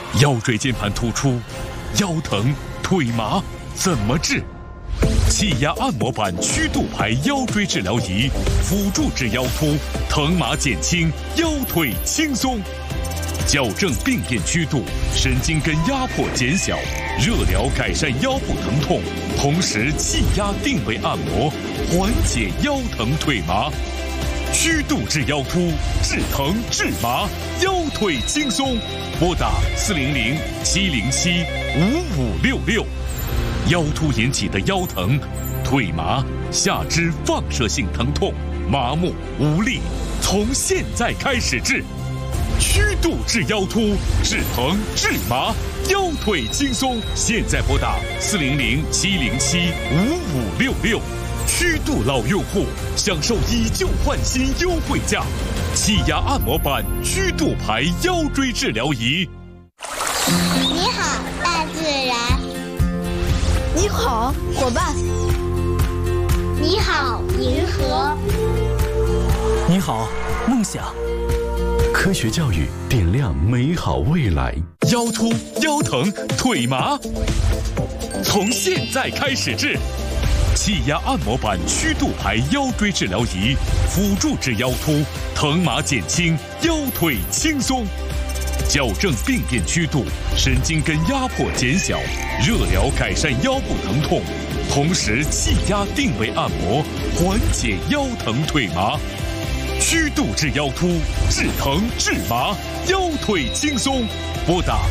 腰椎间盘突出、腰疼、腿麻怎么治？气压按摩板曲度排腰椎治疗仪，辅助治腰突，疼麻减轻，腰腿轻松。矫正病变曲度，神经根压迫减小，热疗改善腰部疼痛，同时气压定位按摩，缓解腰疼腿麻。曲度治腰突，治疼治麻，腰腿轻松。拨打400-707-5566。腰突引起的腰疼、腿麻、下肢放射性疼痛、麻木无力，从现在开始治。曲度治腰突，治疼治麻，腰腿轻松。现在拨打400-707-5566。曲度老用户享受以旧换新优惠价，气压按摩板曲度排腰椎治疗仪。 你好，大自然。 你好，伙伴。 你好，银河。 你好，梦想。 科学教育点亮美好未来。 腰突、腰疼、腿麻，从现在开始治。气压按摩板曲度排腰椎治疗仪，辅助治腰突，疼麻减轻，腰腿轻松。矫正病变曲度，神经根压迫减小，热疗改善腰部疼痛，同时气压定位按摩，缓解腰疼腿麻。曲度治腰突，治疼治麻，腰腿轻松。拨打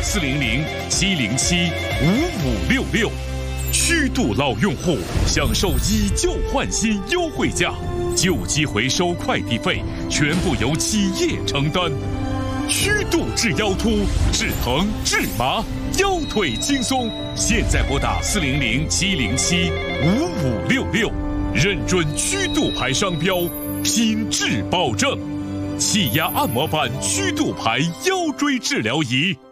400-707-5566。曲度老用户享受以旧换新优惠价，旧机回收快递费全部由企业承担。曲度治腰突，治疼治麻，腰腿轻松。现在拨打400-707-5566，认准曲度牌商标，品质保证。气压按摩板曲度牌腰椎治疗仪。